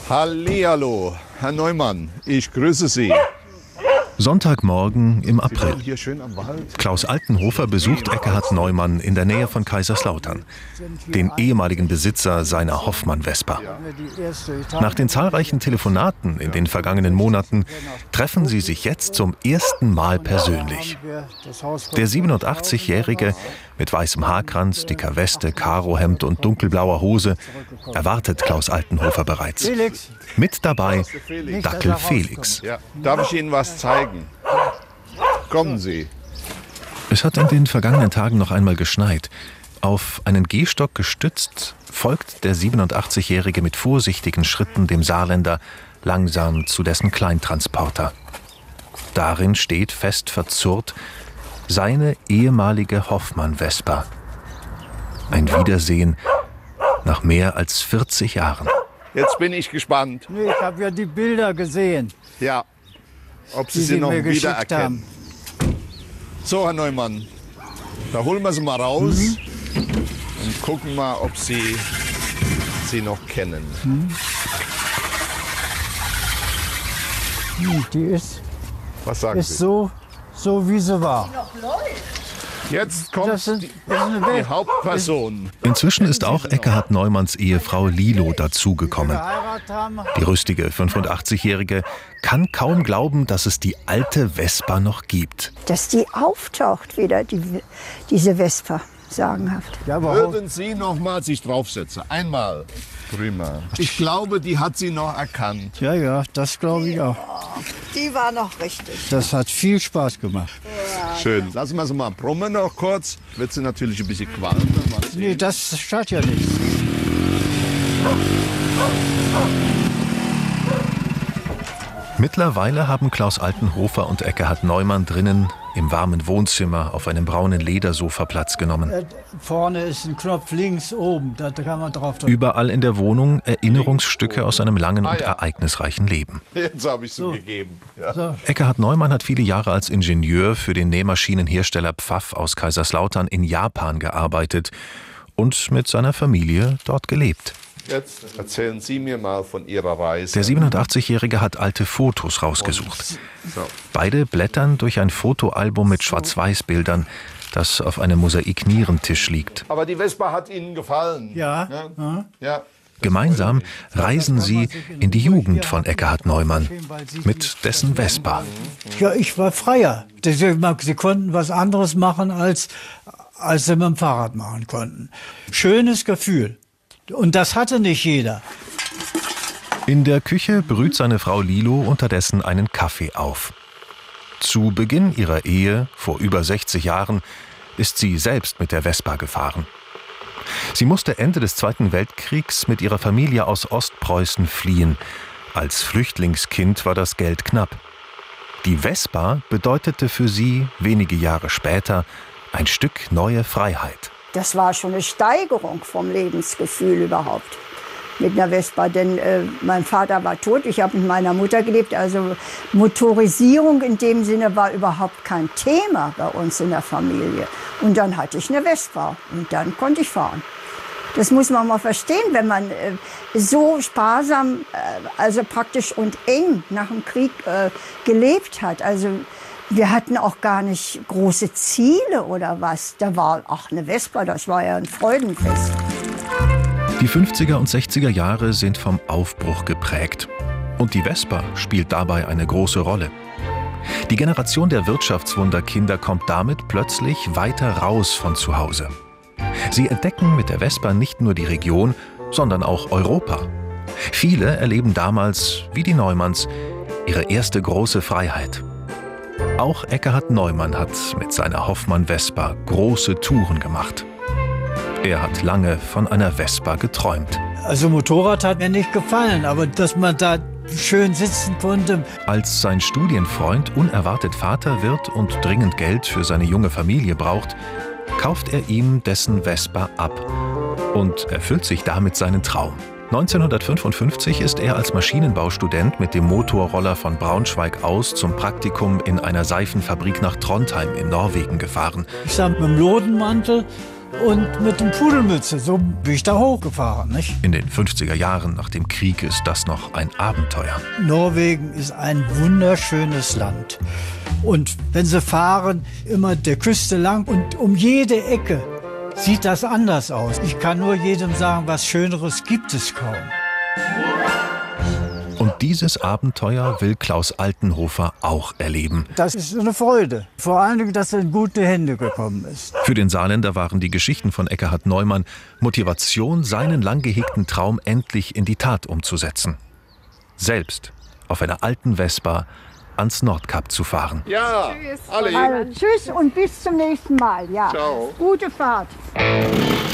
Hallihallo, Herr Neumann, ich grüße Sie. Sonntagmorgen im April. Hier schön am Wald. Klaus Altenhofer besucht Ekkehard Neumann in der Nähe von Kaiserslautern, den ehemaligen Besitzer seiner Hoffmann-Vespa. Nach den zahlreichen Telefonaten in den vergangenen Monaten treffen sie sich jetzt zum ersten Mal persönlich. Der 87-Jährige mit weißem Haarkranz, dicker Weste, Karohemd und dunkelblauer Hose erwartet Klaus Altenhofer bereits. Mit dabei Dackel Felix. Ja. Darf ich Ihnen was zeigen? Kommen Sie. Es hat in den vergangenen Tagen noch einmal geschneit. Auf einen Gehstock gestützt, folgt der 87-Jährige mit vorsichtigen Schritten dem Saarländer langsam zu dessen Kleintransporter. Darin steht fest verzurrt seine ehemalige Hoffmann-Vespa. Ein Wiedersehen nach mehr als 40 Jahren. Jetzt bin ich gespannt. Nee, ich habe ja die Bilder gesehen, Ja, ob Sie die sie Sie noch mir geschickt wiedererkennen. haben. So, Herr Neumann, da holen wir sie mal raus und gucken mal, ob Sie sie noch kennen. Die ist Was sagen Sie? so wie sie war. Jetzt kommt Das ist die eine Welt. Hauptperson. Inzwischen ist auch Ekkehard Neumanns Ehefrau Lilo dazugekommen. Geheiratet haben. Die rüstige 85-Jährige kann kaum glauben, dass es die alte Vespa noch gibt. Dass die auftaucht wieder, diese Vespa, sagenhaft. Ja, aber Würden Sie noch mal sich draufsetzen? Einmal. Prima. Ich glaube, die hat sie noch erkannt. ja, das glaube ich auch. Die war noch richtig. Das hat viel Spaß gemacht. Schön. Lassen wir sie mal brummen noch kurz. Wird sie natürlich ein bisschen qualmen. Mal sehen. Nee, das schadet ja nichts. Mittlerweile haben Klaus Altenhofer und Ekkehard Neumann drinnen im warmen Wohnzimmer auf einem braunen Ledersofa Platz genommen. Vorne ist ein Knopf links oben, da kann man drauf drücken. Überall in der Wohnung Erinnerungsstücke aus einem langen und ereignisreichen Leben. Jetzt habe ich sie gegeben. Ja. So. Ekkehard Neumann hat viele Jahre als Ingenieur für den Nähmaschinenhersteller Pfaff aus Kaiserslautern in Japan gearbeitet und mit seiner Familie dort gelebt. Jetzt erzählen Sie mir mal von Ihrer Reise. Der 87-Jährige hat alte Fotos rausgesucht. So. Beide blättern durch ein Fotoalbum mit Schwarz-Weiß-Bildern, das auf einem Mosaik-Nierentisch liegt. Aber die Vespa hat Ihnen gefallen. Ja. Ja. Gemeinsam reisen sie in die Jugend von Ekkehard Neumann mit dessen Vespa. Ja, ich war freier. Sie konnten was anderes machen, als sie mit dem Fahrrad machen konnten. Schönes Gefühl. Und das hatte nicht jeder. In der Küche brüht seine Frau Lilo unterdessen einen Kaffee auf. Zu Beginn ihrer Ehe, vor über 60 Jahren, ist sie selbst mit der Vespa gefahren. Sie musste Ende des Zweiten Weltkriegs mit ihrer Familie aus Ostpreußen fliehen. Als Flüchtlingskind war das Geld knapp. Die Vespa bedeutete für sie wenige Jahre später ein Stück neue Freiheit. Das war schon eine Steigerung vom Lebensgefühl überhaupt mit einer Vespa. Denn mein Vater war tot, ich habe mit meiner Mutter gelebt. Also Motorisierung in dem Sinne war überhaupt kein Thema bei uns in der Familie. Und dann hatte ich eine Vespa und dann konnte ich fahren. Das muss man mal verstehen, wenn man so sparsam, also praktisch und eng nach dem Krieg gelebt hat. Also wir hatten auch gar nicht große Ziele oder was. Da war auch eine Vespa, das war ja ein Freudenfest. Die 50er und 60er Jahre sind vom Aufbruch geprägt. Und die Vespa spielt dabei eine große Rolle. Die Generation der Wirtschaftswunderkinder kommt damit plötzlich weiter raus von zu Hause. Sie entdecken mit der Vespa nicht nur die Region, sondern auch Europa. Viele erleben damals, wie die Neumanns, ihre erste große Freiheit. Auch Ekkehard Neumann hat mit seiner Hoffmann-Vespa große Touren gemacht. Er hat lange von einer Vespa geträumt. Also Motorrad hat mir nicht gefallen, aber dass man da schön sitzen konnte. Als sein Studienfreund unerwartet Vater wird und dringend Geld für seine junge Familie braucht, kauft er ihm dessen Vespa ab und erfüllt sich damit seinen Traum. 1955 ist er als Maschinenbaustudent mit dem Motorroller von Braunschweig aus zum Praktikum in einer Seifenfabrik nach Trondheim in Norwegen gefahren. Ich stand mit dem Lodenmantel und mit dem Pudelmütze. So bin ich da hochgefahren, nicht? In den 50er Jahren nach dem Krieg ist das noch ein Abenteuer. Norwegen ist ein wunderschönes Land. Und wenn Sie fahren, immer der Küste lang und um jede Ecke sieht das anders aus. Ich kann nur jedem sagen, was Schöneres gibt es kaum. Und dieses Abenteuer will Klaus Altenhofer auch erleben. Das ist eine Freude. Vor allen Dingen, dass er in gute Hände gekommen ist. Für den Saarländer waren die Geschichten von Ekkehard Neumann Motivation, seinen lang gehegten Traum endlich in die Tat umzusetzen. Selbst auf einer alten Vespa ans Nordkap zu fahren. Ja, Also, tschüss und bis zum nächsten Mal. Ja. Ciao. Gute Fahrt.